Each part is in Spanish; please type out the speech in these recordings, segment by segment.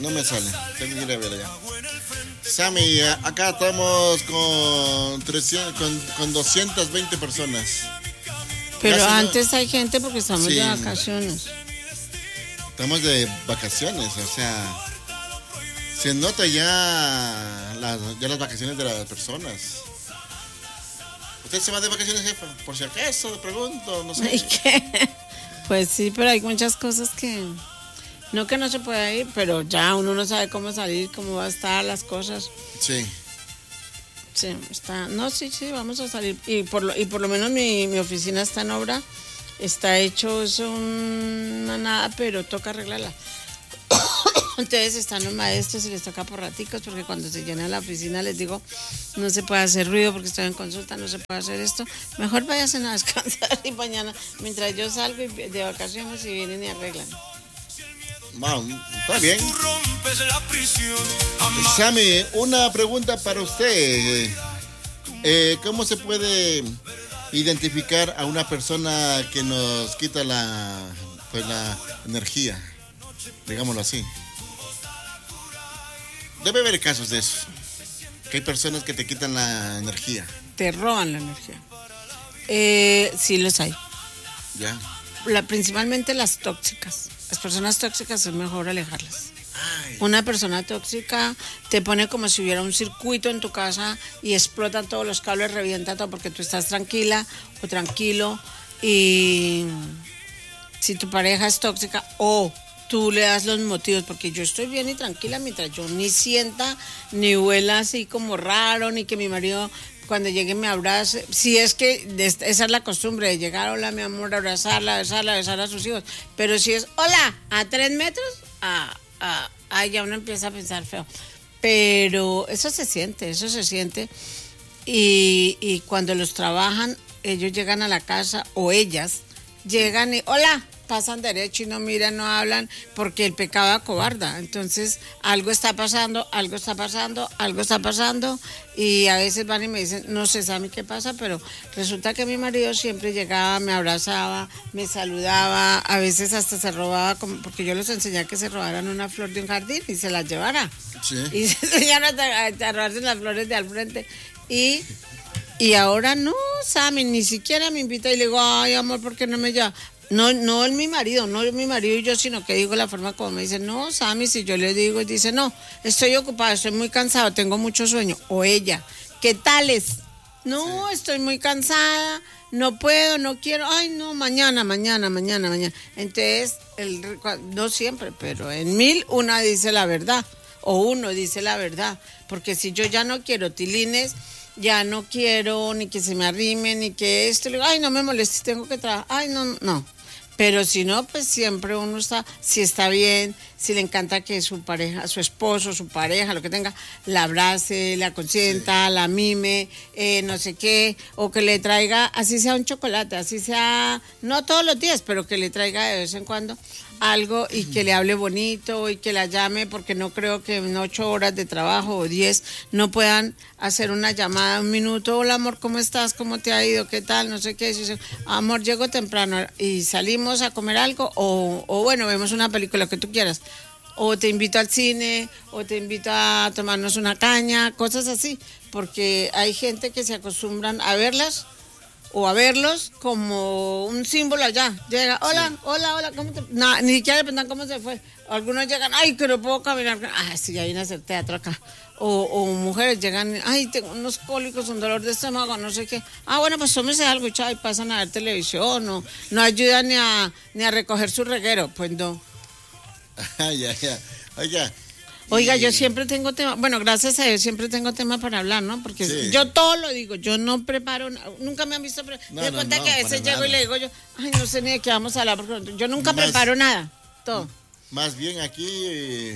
No me sale. Tengo que ir a ver allá. Sammy, acá estamos con 300, con 220 personas. Pero Casi antes hay gente porque estamos Sí. de vacaciones. Estamos de vacaciones, o sea, se nota ya las vacaciones de las personas. ¿Usted se va de vacaciones, jefa? Por si acaso, le pregunto, no sé. ¿Y qué? Pues sí, pero hay muchas cosas que no se puede ir, pero ya uno no sabe cómo salir, cómo va a estar las cosas. Sí. Sí, está. No, sí, vamos a salir. Y por lo menos mi oficina está en obra. Está hecho, es una nada, pero toca arreglarla. Entonces están los maestros y les toca por raticos, porque cuando se llena la oficina les digo, no se puede hacer ruido porque estoy en consulta, no se puede hacer esto. Mejor váyanse a descansar y mañana, mientras yo salgo de vacaciones y vienen y arreglan. Wow, está bien. Sammy, una pregunta para usted. ¿Cómo se puede identificar a una persona que nos quita la energía? Digámoslo así. Debe haber casos de eso. Que hay personas que te quitan la energía. Te roban la energía. Sí los hay. Ya. Principalmente las tóxicas. Las personas tóxicas es mejor alejarlas. Ay. Una persona tóxica te pone como si hubiera un circuito en tu casa y explota todos los cables, revienta todo porque tú estás tranquila o tranquilo, y si tu pareja es tóxica o tú le das los motivos, porque yo estoy bien y tranquila mientras yo ni sienta ni huela así como raro, ni que mi marido cuando llegue me abrace, si es que esa es la costumbre de llegar, hola mi amor, abrazarla, besar a sus hijos, pero si es hola a 3 metros, ya uno empieza a pensar feo, pero eso se siente y cuando los trabajan, ellos llegan a la casa o ellas llegan y hola, pasan derecho y no miran, no hablan, porque el pecado acobarda. Entonces, algo está pasando, y a veces van y me dicen, no sé, Sammy, qué pasa, pero resulta que mi marido siempre llegaba, me abrazaba, me saludaba, a veces hasta se robaba, porque yo les enseñé a que se robaran una flor de un jardín y se la llevara. Sí. Y se enseñaron a robarse las flores de al frente. Y ahora no, Sammy, ni siquiera me invita y le digo, ay, amor, ¿por qué no me llama? No es mi marido y yo, sino que digo la forma como me dice, no, Sammy, si yo le digo y dice, no, estoy ocupado, estoy muy cansado, tengo mucho sueño, o ella, ¿qué tal es? No, sí. Estoy muy cansada, no puedo, no quiero, ay, no, mañana. Entonces, no siempre, pero en 1000 una dice la verdad, o uno dice la verdad, porque si yo ya no quiero tilines, ya no quiero ni que se me arrime, ni que esto, le digo, ay, no me molestes, tengo que trabajar, ay, no. Pero si no, pues siempre uno está, si está bien, si le encanta que su pareja, su esposo, su pareja, lo que tenga, la abrace, la consienta, sí, la mime, no sé qué, o que le traiga, así sea un chocolate, así sea, no todos los días, pero que le traiga de vez en cuando algo y que le hable bonito y que la llame, porque no creo que en 8 horas de trabajo o 10 no puedan hacer una llamada, 1 minuto, hola amor, ¿cómo estás? ¿Cómo te ha ido? ¿Qué tal? No sé qué, dice, amor, llego temprano y salimos a comer algo o bueno, vemos una película, que tú quieras, o te invito al cine, o te invito a tomarnos una caña, cosas así, porque hay gente que se acostumbran a verlas o a verlos como un símbolo allá. Llega, hola, sí, hola, ¿cómo te...? No, ni siquiera le preguntan cómo se fue. Algunos llegan, ay, que no puedo caminar. Ah, sí, ya viene a hacer teatro acá. O mujeres llegan, ay, tengo unos cólicos, un dolor de estómago, no sé qué. Ah, bueno, pues tómese algo y chao, y pasan a ver televisión, no ayudan ni a recoger su reguero. Pues no. Ya. Oiga. Oiga, yo siempre tengo tema, bueno, gracias a Dios siempre tengo tema para hablar, ¿no? Porque sí, yo todo lo digo, yo no preparo, nunca me han visto, me doy cuenta que a veces llego y le digo yo, ay, no sé ni de qué vamos a hablar, porque yo nunca preparo nada, todo. Más bien aquí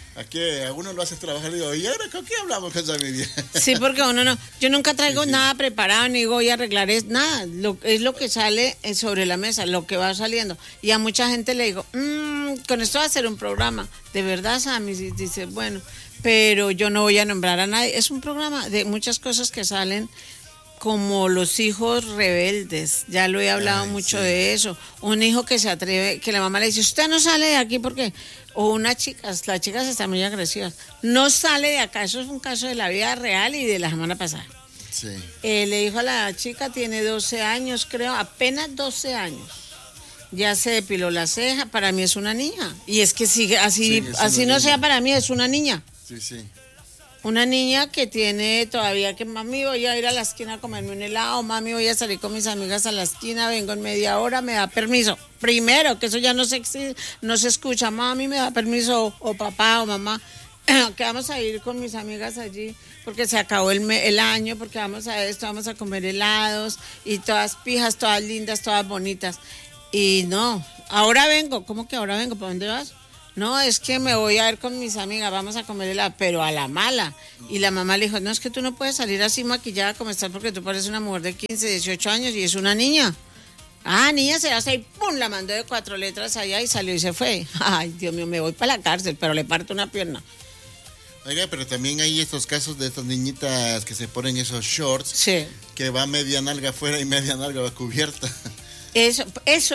a uno lo haces trabajar y digo, ¿y ahora con qué hablamos con Sammy? Sí, porque uno no, yo nunca traigo nada preparado, ni voy a arreglar nada, es lo que sale sobre la mesa, lo que va saliendo. Y a mucha gente le digo, con esto va a ser un programa, de verdad, Sammy, dice, bueno, pero yo no voy a nombrar a nadie, es un programa de muchas cosas que salen como los hijos rebeldes, ya lo he hablado mucho de eso. Un hijo que se atreve, que la mamá le dice, usted no sale de aquí porque... O una chica, las chicas están muy agresivas, no sale de acá. Eso es un caso de la vida real y de la semana pasada. Sí. Le dijo a la chica, tiene 12 años, creo, apenas 12 años. Ya se depiló la ceja, para mí es una niña. Y es que sigue así, Sí, así no sea para mí, es una niña. Sí, sí. Una niña que tiene todavía que, mami, voy a ir a la esquina a comerme un helado, mami, voy a salir con mis amigas a la esquina, vengo en media hora, me da permiso. Primero, que eso ya no se escucha, mami, me da permiso, o papá, o mamá, que vamos a ir con mis amigas allí, porque se acabó el año, porque vamos a esto, vamos a comer helados, y todas pijas, todas lindas, todas bonitas. Y no, ahora vengo, ¿cómo que ahora vengo? ¿Para dónde vas? No, es que me voy a ir con mis amigas, vamos a comer helado, pero a la mala. Y la mamá le dijo, no, es que tú no puedes salir así maquillada como estás porque tú pareces una mujer de 15, 18 años y es una niña. Ah, niña, se hace y ¡pum! La mandó de 4 letras allá y salió y se fue. Ay, Dios mío, me voy para la cárcel, pero le parto una pierna. Oiga, pero también hay estos casos de estas niñitas que se ponen esos shorts, Sí. que va media nalga afuera y media nalga cubierta. Eso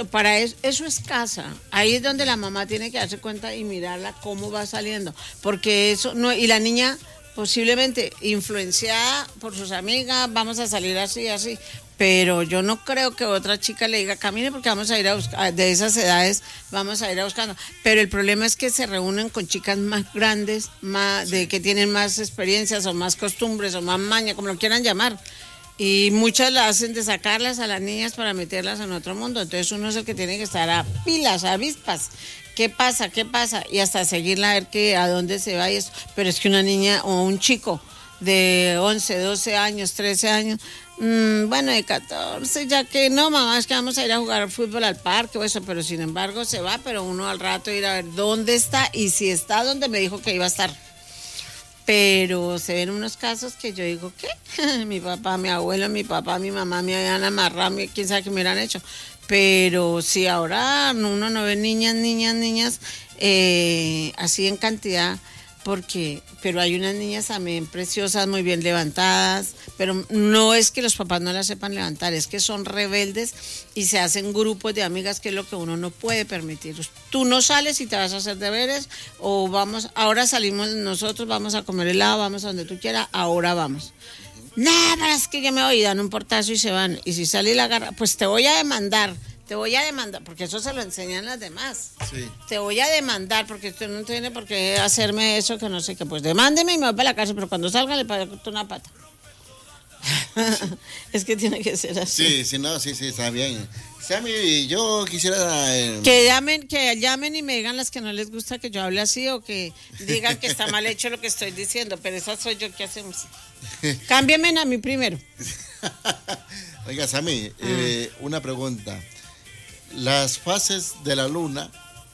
es casa. Ahí es donde la mamá tiene que darse cuenta y mirarla cómo va saliendo. Porque eso no, y la niña posiblemente influenciada por sus amigas, vamos a salir así, así. Pero yo no creo que otra chica le diga, camine porque vamos a ir a buscar, de esas edades, vamos a ir a buscando. Pero el problema es que se reúnen con chicas más grandes, más de que tienen más experiencias o más costumbres o más maña, como lo quieran llamar. Y muchas la hacen de sacarlas a las niñas para meterlas en otro mundo. Entonces uno es el que tiene que estar a pilas, a avispas. ¿Qué pasa? ¿Qué pasa? Y hasta seguirla a ver a dónde se va y eso. Pero es que una niña o un chico de 11, 12 años, 13 años, bueno, de 14, ya que no, mamá, es que vamos a ir a jugar fútbol al parque o eso, pero sin embargo se va, pero uno al rato ir a ver dónde está y si está donde me dijo que iba a estar. Pero se ven unos casos que yo digo, ¿qué? Mi papá, mi abuelo, mi papá, mi mamá me habían amarrado, quién sabe qué me hubieran hecho. Pero si ahora uno no ve niñas, así en cantidad, pero hay unas niñas también preciosas, muy bien levantadas, pero no es que los papás no las sepan levantar, es que son rebeldes y se hacen grupos de amigas, que es lo que uno no puede permitir. Tú no sales y te vas a hacer deberes, o ahora salimos nosotros, vamos a comer helado, vamos a donde tú quieras, ahora vamos. No, pero es que yo me voy, dan un portazo y se van, y si sale y la agarra, pues te voy a demandar, porque eso se lo enseñan las demás. Sí. Te voy a demandar porque usted no tiene por qué hacerme eso, que no sé qué. Pues demándeme y me voy para la cárcel, pero cuando salga le parto una pata. Es que tiene que ser así. Sí, está bien. Sammy, yo quisiera... Que llamen y me digan las que no les gusta que yo hable así, o que digan que está mal hecho lo que estoy diciendo, pero esa soy yo, ¿qué hacemos? Cámbienme a mí primero. Oiga, Sammy, una pregunta. Las fases de la luna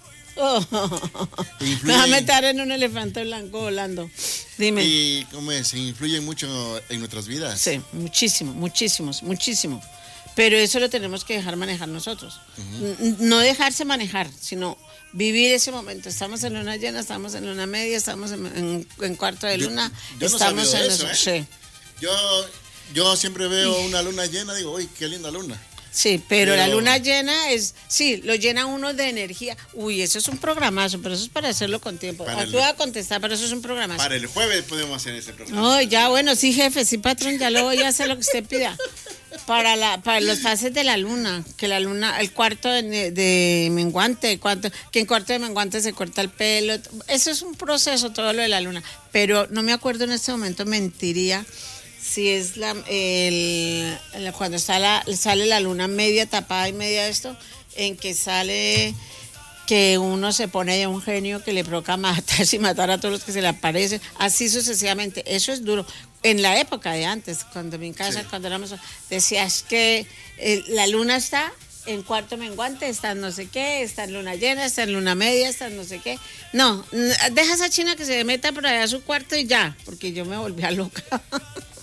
me va a meter en un elefante blanco volando. Dime. ¿Y cómo es? ¿Influyen mucho en nuestras vidas? Sí, muchísimo. Pero eso lo tenemos que dejar manejar nosotros. Uh-huh. No dejarse manejar, sino vivir ese momento. Estamos en luna llena, estamos en luna media, estamos en cuarto de luna. Yo estamos no en eso, ¿eh? Sí. Yo siempre veo una luna llena, digo, uy, qué linda luna. Sí, pero la luna llena lo llena uno de energía. Uy, eso es un programazo, pero eso es para hacerlo con tiempo. Tú vas a contestar, pero eso es un programazo. Para el jueves podemos hacer ese programa. No, ya bueno, sí, jefe, sí, patrón, ya lo voy a hacer lo que usted pida. Para los fases de la luna, que la luna, el cuarto de menguante, que en cuarto de menguante se corta el pelo. Eso es un proceso, todo lo de la luna. Pero no me acuerdo en este momento, mentiría. Si es cuando sale la luna media tapada y media esto, en que sale que uno se pone a un genio que le provoca matar a todos los que se le aparecen, así sucesivamente. Eso es duro. En la época de antes, cuando mi casa, sí, cuando éramos, decías que la luna está en cuarto menguante, está en no sé qué, está en luna llena, está en luna media, está en no sé qué. No, deja a esa china que se meta por allá a su cuarto y ya, porque yo me volvía loca.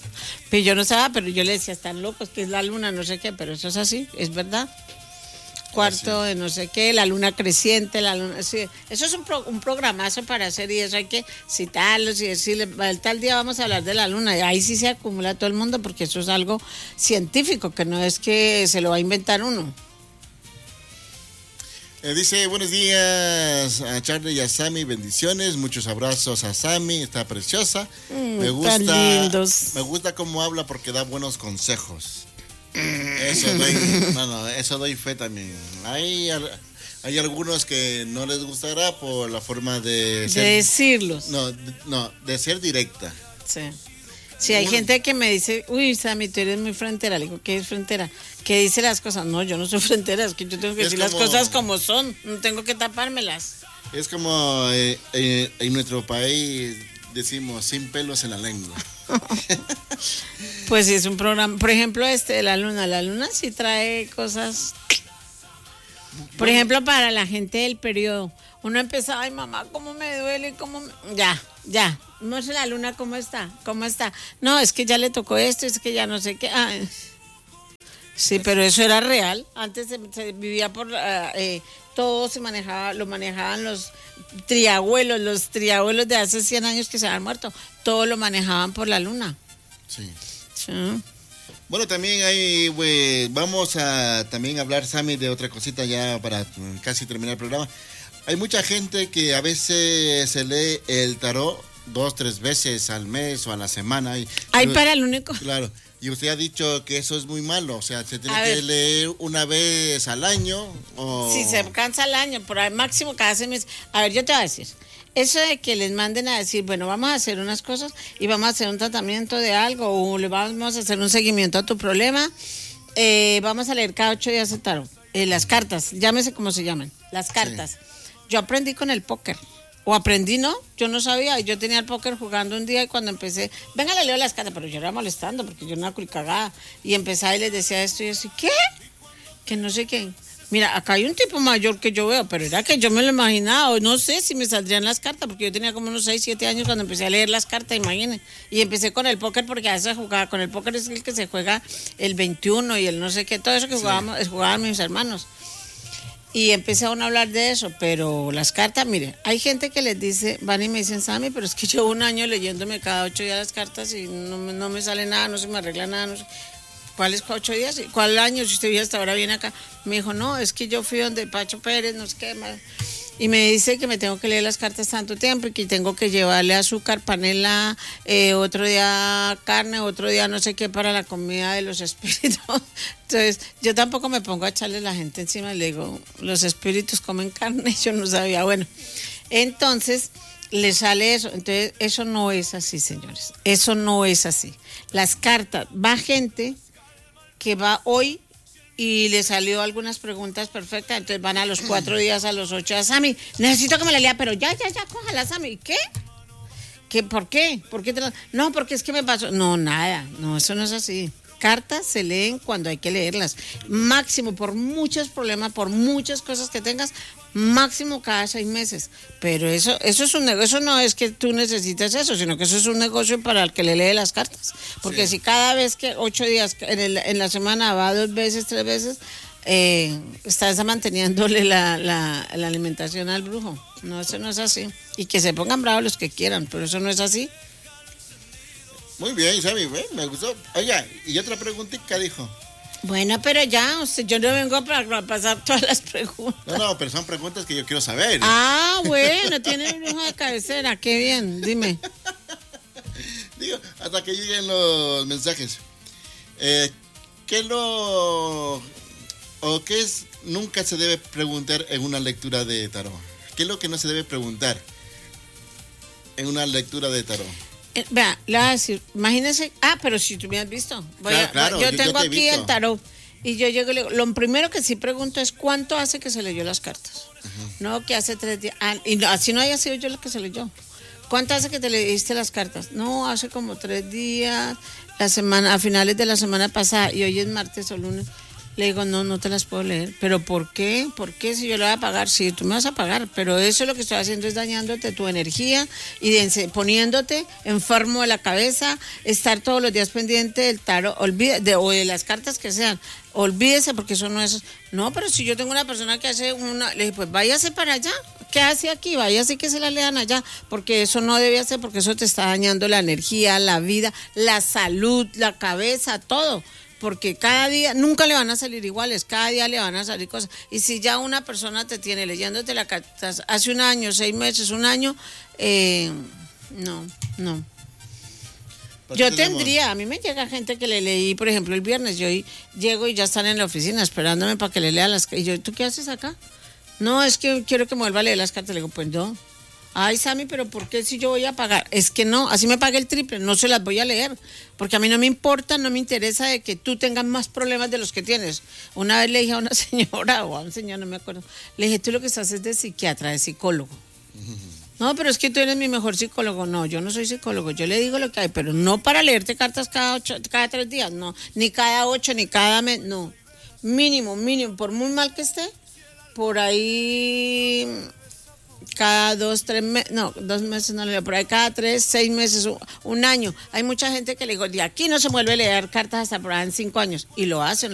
Pero yo no sabía, pero yo le decía, están locos, que es la luna, no sé qué, pero eso es así, es verdad. cuarto de no sé qué, la luna creciente, la luna, sí, eso es un programazo para hacer y eso hay que citarlos y decirles, tal día vamos a hablar de la luna, y ahí sí se acumula todo el mundo porque eso es algo científico, que no es que se lo va a inventar uno. Dice, buenos días a Charlie y a Sammy, bendiciones, muchos abrazos a Sammy, está preciosa. Me tan lindos. Me gusta cómo habla porque da buenos consejos. Eso doy fe también. Hay algunos que no les gustará por la forma de decirlos. De ser directa. Sí. Sí, hay gente que me dice, uy, Sammy, tú eres muy frontera. Le digo, ¿qué es frontera? Que dice las cosas. No, yo no soy frontera, es que yo tengo que decir las cosas como son, no tengo que tapármelas. Es como en nuestro país decimos, sin pelos en la lengua. Pues sí, es un programa, por ejemplo, de la luna sí trae cosas. Por ejemplo, para la gente del periodo, uno empezaba, ay mamá, cómo me duele, ya, no sé la luna cómo está, no, es que ya le tocó esto, es que ya no sé qué, sí, pero eso era real, antes se vivía por, todo se manejaba, lo manejaban los triabuelos de hace 100 años que se han muerto, todo lo manejaban por la luna. Sí. Sí. Bueno, también vamos a también hablar, Sammy, de otra cosita ya para casi terminar el programa. Hay mucha gente que a veces se lee el tarot 2-3 veces al mes o a la semana. Para el único. Claro. Y usted ha dicho que eso es muy malo, o sea, se tiene que leer una vez al año o... Si se cansa al año, por al máximo cada 6 meses. A ver, yo te voy a decir, eso de que les manden a decir, bueno, vamos a hacer unas cosas y vamos a hacer un tratamiento de algo o le vamos a hacer un seguimiento a tu problema, vamos a leer cada 8 días el tarot, las cartas, llámese como se llaman, las cartas. Sí. Yo aprendí con el póker. O aprendí, ¿no? Yo no sabía, yo tenía el póker jugando un día y cuando empecé, venga, le leo las cartas, pero yo era molestando porque yo era una culicagada. Y empezaba y les decía esto y yo así, ¿qué? Que no sé qué. Mira, acá hay un tipo mayor que yo veo, pero era que yo me lo imaginaba, o no sé si me saldrían las cartas, porque yo tenía como unos 6, 7 años cuando empecé a leer las cartas, imagínense. Y empecé con el póker porque a veces jugaba, con el póker es el que se juega el 21 y el no sé qué, todo eso que jugaban mis hermanos. Y empecé a hablar de eso, pero las cartas, mire, hay gente que les dice, van y me dicen, Sammy, pero es que llevo un año leyéndome cada 8 días las cartas y no me sale nada, no se me arregla nada, no sé. ¿Cuáles 8 días? ¿Cuál año? Si usted vive hasta ahora viene acá. Me dijo, no, es que yo fui donde Pacho Pérez, no sé qué más. Y me dice que me tengo que leer las cartas tanto tiempo y que tengo que llevarle azúcar, panela, otro día carne, otro día no sé qué para la comida de los espíritus. Entonces, yo tampoco me pongo a echarle a la gente encima y le digo, los espíritus comen carne, yo no sabía. Bueno, entonces le sale eso. Entonces, eso no es así, señores. Eso no es así. Las cartas, va gente que va hoy y le salió algunas preguntas perfectas, entonces van a los 4 días, a los 8 días, Sammy, necesito que me la lea, pero ya, cójala, Sammy, ¿qué? ¿Por qué? No, porque es que me pasó, no, nada, no, eso no es así. Cartas se leen cuando hay que leerlas, máximo por muchos problemas, por muchas cosas que tengas, máximo cada 6 meses, pero eso es un negocio, no es que tú necesites eso, sino que eso es un negocio para el que le lee las cartas, porque si cada vez que 8 días en la semana va 2 veces, 3 veces, estás manteniéndole la alimentación al brujo. No, eso no es así, y que se pongan bravos los que quieran, pero eso no es así. Muy bien, Sammy, me gustó. Oiga, y otra preguntita dijo. Bueno, pero ya, yo no vengo para pasar todas las preguntas. No, pero son preguntas que yo quiero saber. Bueno, tiene un brujo de cabecera, qué bien, dime. Digo, hasta que lleguen los mensajes. ¿Qué nunca se debe preguntar en una lectura de tarot? ¿Qué es lo que no se debe preguntar en una lectura de tarot? Vea, le voy a decir, imagínese, pero si tú me has visto, yo tengo aquí el tarot y yo llego y le digo, lo primero que sí pregunto es ¿cuánto hace que se leyó las cartas? Uh-huh. No, que hace 3 días, y no, así no haya sido yo lo que se leyó. ¿Cuánto hace que te leíste las cartas? No, hace como 3 días, a finales de la semana pasada, y hoy es martes o lunes. Le digo, no, no te las puedo leer. ¿Pero por qué? ¿Por qué si yo le voy a pagar? Sí, tú me vas a pagar, pero eso lo que estoy haciendo es dañándote tu energía y poniéndote enfermo de la cabeza, estar todos los días pendiente del tarot, o de las cartas que sean. Olvídese porque eso no es... No, pero si yo tengo una persona que hace una... Le dije, pues váyase para allá. ¿Qué hace aquí? Váyase que se la lean allá, porque eso no debe hacer, porque eso te está dañando la energía, la vida, la salud, la cabeza, todo. Porque cada día, nunca le van a salir iguales, cada día le van a salir cosas. Y si ya una persona te tiene leyéndote la carta hace un año, 6 meses, un año, no. Yo tendría, a mí me llega gente que le leí, por ejemplo, el viernes, yo llego y ya están en la oficina esperándome para que le lea las cartas. Y yo, ¿tú qué haces acá? No, es que quiero que me vuelva a leer las cartas. Le digo, pues no. Ay, Sammy, pero ¿por qué si yo voy a pagar? Es que no, así me pague el triple, no se las voy a leer, porque a mí no me importa, no me interesa de que tú tengas más problemas de los que tienes. Una vez le dije a una señora, o a un señor, no me acuerdo, le dije, tú lo que estás es de psiquiatra, de psicólogo. No, pero es que tú eres mi mejor psicólogo. No, yo no soy psicólogo, yo le digo lo que hay, pero no para leerte cartas cada 3 días, no, ni cada 8, ni cada mes, no. Mínimo, por muy mal que esté, por ahí... cada 2, 3 meses, no, 2 meses no le leo, por ahí cada 3, 6 meses, un año. Hay mucha gente que le digo, de aquí no se vuelve a leer cartas hasta por ahí en 5 años, y lo hacen.